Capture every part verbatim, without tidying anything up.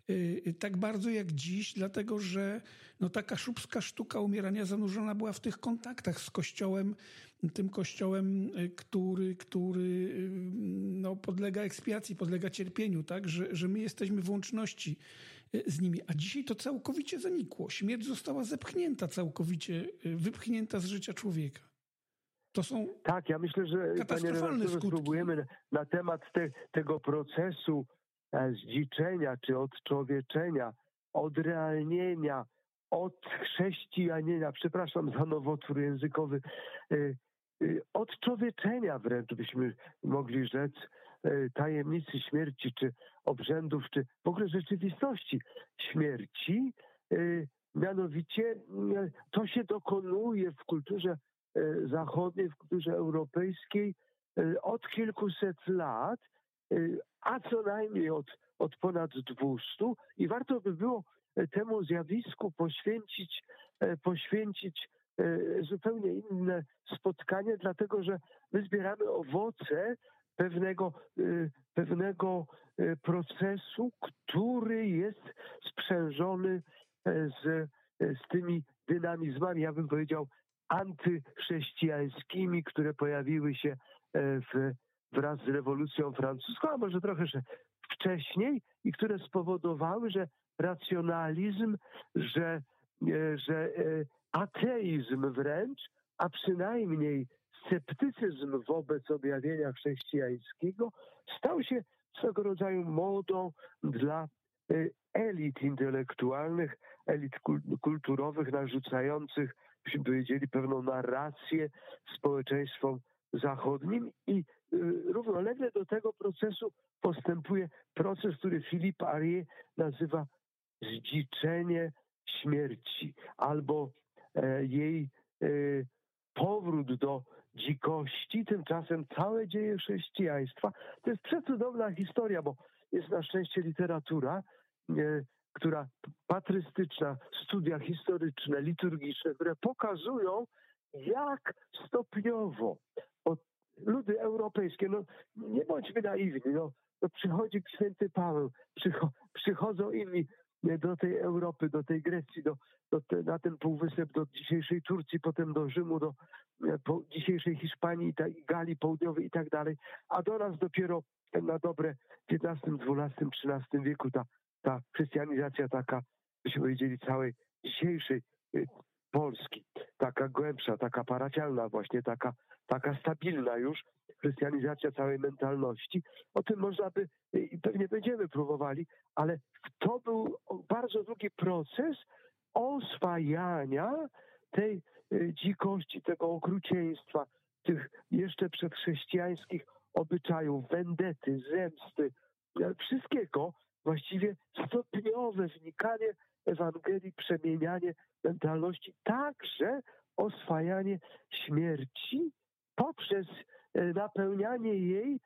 tak bardzo jak dziś, dlatego że no, ta kaszubska sztuka umierania zanurzona była w tych kontaktach z Kościołem, tym Kościołem, który, który no, podlega ekspiacji, podlega cierpieniu, tak? Że, że my jesteśmy w łączności z nimi. A dzisiaj to całkowicie zanikło. Śmierć została zepchnięta całkowicie, wypchnięta z życia człowieka. To są tak, ja myślę, że panie redaktorze, spróbujemy na, na temat te, tego procesu e, zdziczenia czy odczłowieczenia, odrealnienia, odchrześcijanienia, przepraszam za nowotwór językowy, e, e, odczłowieczenia wręcz byśmy mogli rzec, e, tajemnicy śmierci, czy obrzędów, czy w ogóle rzeczywistości śmierci. E, mianowicie e, to się dokonuje w kulturze zachodniej, w kulturze europejskiej od kilkuset lat, a co najmniej od, od ponad dwustu, i warto by było temu zjawisku poświęcić, poświęcić zupełnie inne spotkanie, dlatego że my zbieramy owoce pewnego, pewnego procesu, który jest sprzężony z, z tymi dynamizmami, ja bym powiedział, antychrześcijańskimi, które pojawiły się w, wraz z rewolucją francuską, a może trochę wcześniej, i które spowodowały, że racjonalizm, że, że ateizm wręcz, a przynajmniej sceptycyzm wobec objawienia chrześcijańskiego stał się swego rodzaju modą dla elit intelektualnych, elit kulturowych, narzucających, byśmy powiedzieli, pewną narrację społeczeństwom zachodnim, i równolegle do tego procesu postępuje proces, który Philippe Arié nazywa zdziczenie śmierci, albo jej powrót do dzikości. Tymczasem całe dzieje chrześcijaństwa to jest przecudowna historia, bo jest na szczęście literatura, która patrystyczna, studia historyczne, liturgiczne, które pokazują, jak stopniowo od ludy europejskie, no nie bądźmy naiwni, no, no przychodzi święty Paweł, przycho, przychodzą inni do tej Europy, do tej Grecji, do, do te, na ten półwysep, do dzisiejszej Turcji, potem do Rzymu, do po, dzisiejszej Hiszpanii, ta, Galii Południowej i tak dalej, a do nas dopiero na dobre w piętnastym, dwunastym, trzynastym wieku ta, ta chrystianizacja taka, byśmy powiedzieli, całej dzisiejszej Polski, taka głębsza, taka parafialna właśnie, taka, taka stabilna już chrystianizacja całej mentalności. O tym można by, i pewnie będziemy próbowali, ale to był bardzo długi proces oswajania tej dzikości, tego okrucieństwa, tych jeszcze przedchrześcijańskich obyczajów, wendety, zemsty, wszystkiego, właściwie stopniowe wnikanie Ewangelii, przemienianie mentalności, także oswajanie śmierci poprzez napełnianie jej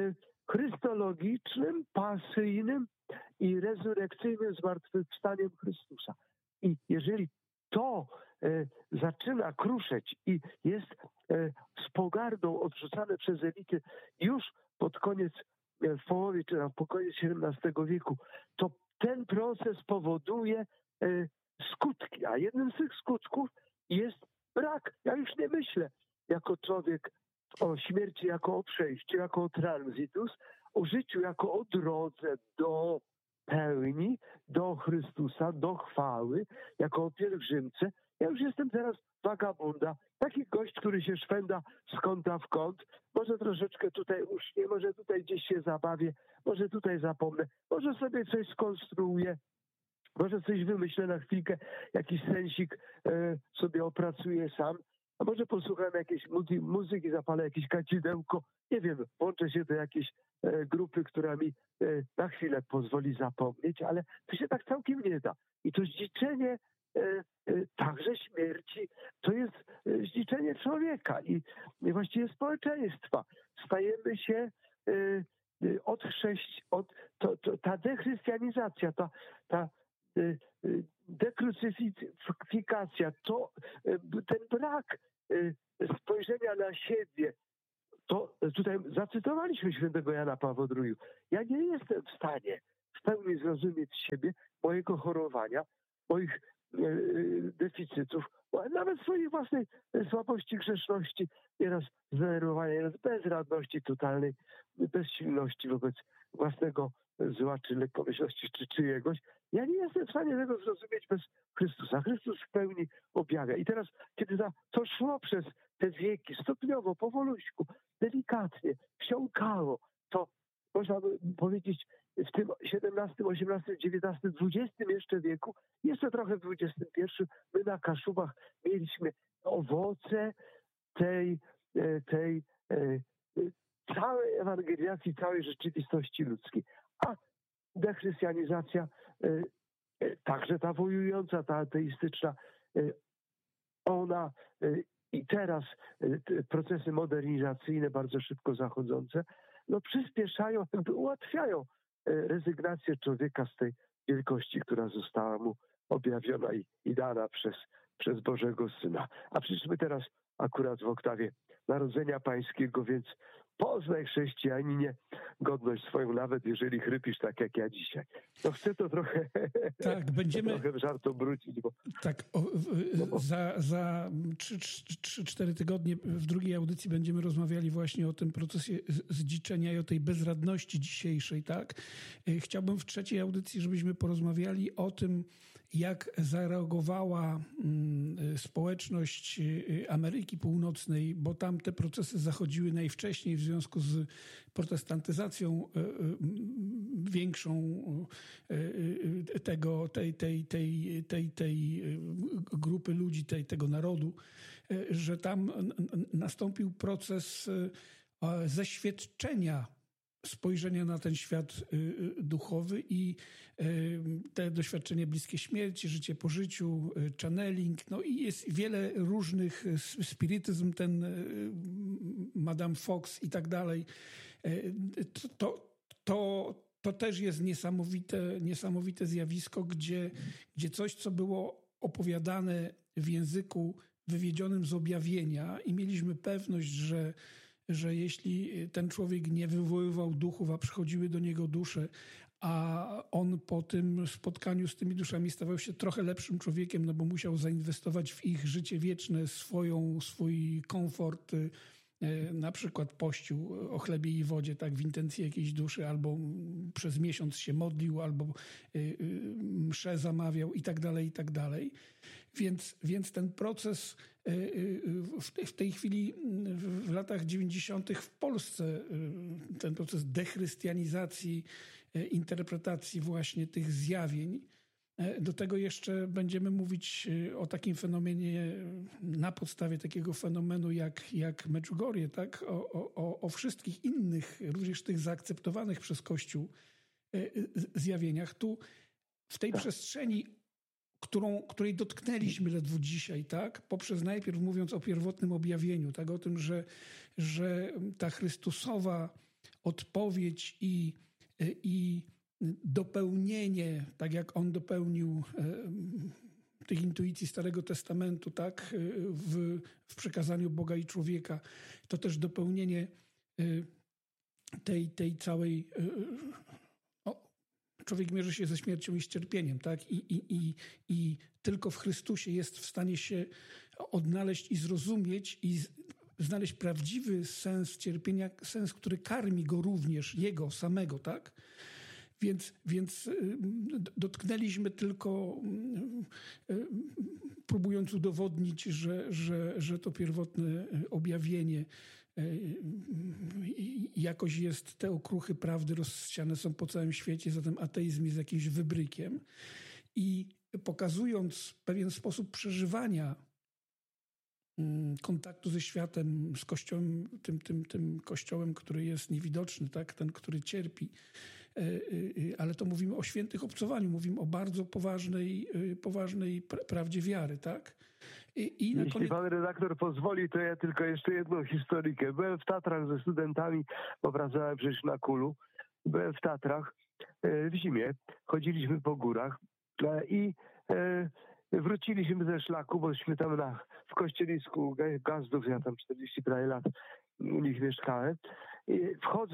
chrystologicznym, pasyjnym i rezurekcyjnym zmartwychwstaniem Chrystusa. I jeżeli to e, zaczyna kruszeć i jest e, z pogardą odrzucane przez elity już pod koniec, e, w połowie czy po koniec siedemnastego wieku, to ten proces powoduje e, skutki, a jednym z tych skutków jest brak. Ja już nie myślę jako człowiek o śmierci jako o przejściu, jako o transitus, o życiu jako o drodze do pełni, do Chrystusa, do chwały, jako o pielgrzymce. Ja już jestem teraz wagabunda, taki gość, który się szwenda z kąta w kąt, może troszeczkę tutaj uśnie, może tutaj gdzieś się zabawię, może tutaj zapomnę, może sobie coś skonstruuję, może coś wymyślę na chwilkę, jakiś sensik e, sobie opracuję sam, a może posłucham jakiejś muzy- muzyki, zapalę jakieś kadzidełko, nie wiem, włączę się do jakiejś e, grupy, która mi e, na chwilę pozwoli zapomnieć, ale to się tak całkiem nie da. I to zdziczenie e, e, także śmierci, to jest e, zdziczenie człowieka i, i właściwie społeczeństwa. Stajemy się e, e, od chrześci- od, to, to, ta dechrystianizacja, ta, ta e, dekrucyfikacja, to ten brak spojrzenia na siebie, to tutaj zacytowaliśmy świętego Jana Pawła drugiego. Ja nie jestem w stanie w pełni zrozumieć siebie, mojego chorowania, moich deficytów, nawet swojej własnej słabości, grzeszności, nieraz zdenerwowania, nieraz bezradności totalnej, bezsilności wobec własnego zła, czy lekkomyślności, czy czyjegoś. Ja nie jestem w stanie tego zrozumieć bez Chrystusa. Chrystus w pełni objawia. I teraz, kiedy to szło przez te wieki, stopniowo, powoluśku, delikatnie, wsiąkało, to można by powiedzieć w tym siedemnastym, osiemnastym, dziewiętnastym, dwudziestym jeszcze wieku, jeszcze trochę w dwudziestym pierwszym, my na Kaszubach mieliśmy owoce tej, tej całej ewangelizacji, całej rzeczywistości ludzkiej. A dechrystianizacja, także ta wojująca, ta ateistyczna, ona i teraz procesy modernizacyjne, bardzo szybko zachodzące, no przyspieszają, ułatwiają rezygnację człowieka z tej wielkości, która została mu objawiona i, i dana przez, przez Bożego Syna. A przecież my teraz akurat w oktawie Narodzenia Pańskiego, więc poznaj, chrześcijaninie, godność swoją, nawet jeżeli chrypisz tak jak ja dzisiaj. No chcę to trochę, tak, będziemy, trochę w żart obrócić. Bo, tak, o, no bo, za, za trzy cztery tygodnie w drugiej audycji będziemy rozmawiali właśnie o tym procesie zdziczenia i o tej bezradności dzisiejszej, tak? Chciałbym w trzeciej audycji, żebyśmy porozmawiali o tym, jak zareagowała społeczność Ameryki Północnej, bo tam te procesy zachodziły najwcześniej w związku z protestantyzacją większą tego, tej, tej, tej, tej, tej grupy ludzi, tej, tego narodu, że tam nastąpił proces zeświadczenia spojrzenia na ten świat duchowy i te doświadczenie bliskie śmierci, życie po życiu, channeling, no i jest wiele różnych, spirytyzm, ten Madame Fox i tak dalej. To, to, to też jest niesamowite, niesamowite zjawisko, gdzie, gdzie coś, co było opowiadane w języku wywiedzionym z objawienia i mieliśmy pewność, że że jeśli ten człowiek nie wywoływał duchów, a przychodziły do niego dusze, a on po tym spotkaniu z tymi duszami stawał się trochę lepszym człowiekiem, no bo musiał zainwestować w ich życie wieczne, swoją, swój komfort, na przykład pościł o chlebie i wodzie, tak, w intencji jakiejś duszy, albo przez miesiąc się modlił, albo mszę zamawiał i tak dalej, i tak dalej. Więc, więc ten proces w tej chwili, w latach dziewięćdziesiątych w Polsce, ten proces dechrystianizacji, interpretacji właśnie tych zjawień, do tego jeszcze będziemy mówić o takim fenomenie, na podstawie takiego fenomenu jak, jak Medjugorje, tak? O, o, o wszystkich innych, również tych zaakceptowanych przez Kościół zjawieniach. Tu w tej tak. przestrzeni, którą, której dotknęliśmy ledwo dzisiaj, tak? Poprzez najpierw mówiąc o pierwotnym objawieniu, tak? O tym, że, że ta Chrystusowa odpowiedź i, i dopełnienie, tak jak on dopełnił e, tych intuicji Starego Testamentu, tak, w, w przekazaniu Boga i człowieka, to też dopełnienie e, tej, tej całej... E, o, człowiek mierzy się ze śmiercią i z cierpieniem, tak, i, i, i, i tylko w Chrystusie jest w stanie się odnaleźć i zrozumieć i znaleźć prawdziwy sens cierpienia, sens, który karmi go również, jego samego, tak. Więc, więc dotknęliśmy tylko, próbując udowodnić, że, że, że to pierwotne objawienie jakoś jest, te okruchy prawdy rozsiane są po całym świecie, zatem ateizm jest jakimś wybrykiem. I pokazując pewien sposób przeżywania kontaktu ze światem, z Kościołem, tym, tym, tym Kościołem, który jest niewidoczny, tak, ten, który cierpi, ale to mówimy o świętych obcowaniu, mówimy o bardzo poważnej, poważnej prawdzie wiary, tak? I, i na Jeśli koniec... pan redaktor pozwoli, to ja tylko jeszcze jedną historykę. Byłem w Tatrach ze studentami, opracowałem przecież na Kulu. Byłem w Tatrach w zimie, chodziliśmy po górach i wróciliśmy ze szlaku, bośmy tam na, w Kościelisku Gazdów, ja tam czterdzieści prawie lat u nich mieszkałem. I wchodzę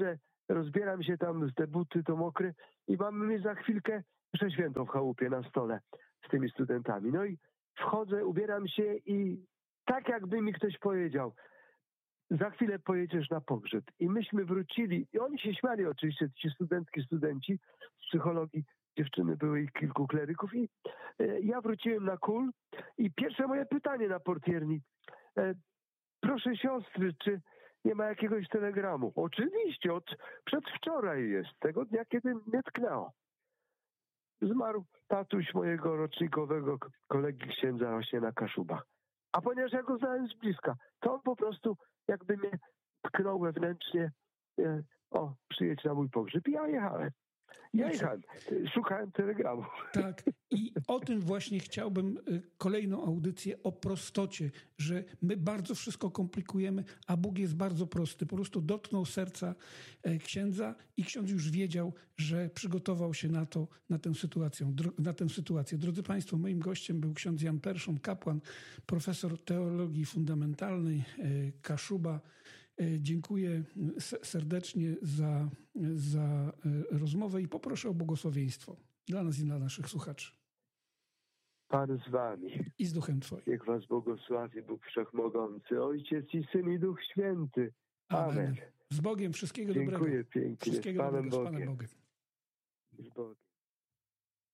rozbieram się tam, te buty to mokre i mamy mi za chwilkę mszę świętą w chałupie na stole z tymi studentami. No i wchodzę, ubieram się i tak jakby mi ktoś powiedział, za chwilę pojedziesz na pogrzeb. I myśmy wrócili i oni się śmiali oczywiście, ci studentki, studenci z psychologii, dziewczyny były ich kilku kleryków i e, ja wróciłem na kul i pierwsze moje pytanie na portierni, e, proszę siostry, czy nie ma jakiegoś telegramu? Oczywiście, od przedwczoraj jest, tego dnia, kiedy mnie tknęło. Zmarł tatuś mojego rocznikowego kolegi księdza właśnie na Kaszubach. A ponieważ ja go znałem z bliska, to on po prostu jakby mnie tknął wewnętrznie, e, o, przyjedź na mój pogrzeb. I ja jechałem. Ja jechałem. Szukałem telegramu. Tak. I o tym właśnie chciałbym kolejną audycję, o prostocie, że my bardzo wszystko komplikujemy, a Bóg jest bardzo prosty. Po prostu dotknął serca księdza i ksiądz już wiedział, że przygotował się na to, na tę sytuację. Na tę sytuację. Drodzy Państwo, moim gościem był ksiądz Jan Perszun, kapłan, profesor teologii fundamentalnej Kaszuba. Dziękuję serdecznie za, za rozmowę i poproszę o błogosławieństwo dla nas i dla naszych słuchaczy. Pan z wami. I z duchem Twoim. Niech was błogosławi Bóg Wszechmogący, Ojciec i Syn i Duch Święty. Amen. Amen. Z Bogiem, wszystkiego Dziękuję dobrego. Dziękuję pięknie. Wszystkiego z Panem dobrego, Bogiem. z Panem Bogiem. Z Bogiem.